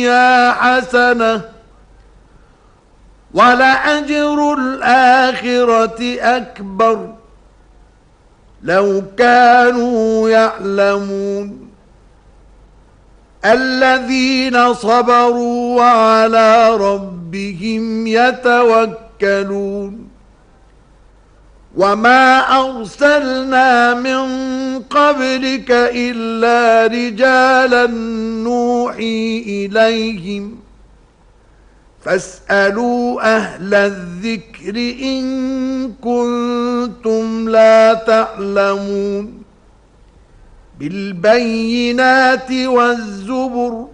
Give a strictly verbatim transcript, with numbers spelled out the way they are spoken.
حسنة ولأجر الآخرة أكبر لو كانوا يعلمون الذين صبروا وعلى ربهم يتوكلون وما أرسلنا من قبلك إلا رجالا نوحي إليهم فاسألوا أهل الذكر إن كنتم لا تعلمون بالبينات والزبر